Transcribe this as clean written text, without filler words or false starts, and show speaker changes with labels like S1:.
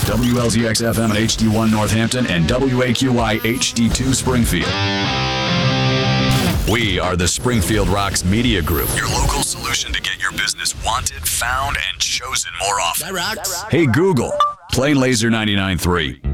S1: WLZX FM at HD1 Northampton and WAQY HD2 Springfield. We are the Springfield Rocks Media Group, your local solution to get your business wanted, found, and chosen more often.
S2: That rocks.
S1: Hey Google, play Laser 99.3.